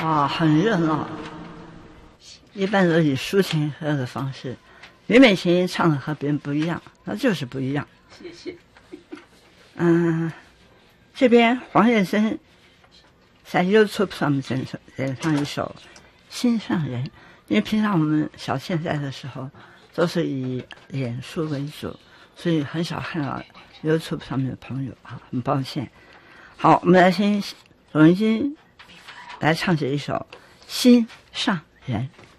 啊，很热闹，一般都以抒情和的方式。李美琴唱的和别人不一样，那就是不一样。 谢谢。 这边黄燕生在 YouTube 上面演唱一首《心上人》，因为平常我们小现在的时候都是以演书为主，所以很少看到 YouTube 上面的朋友啊，很抱歉。好，我们来听董文晶来唱这一首《心上人》。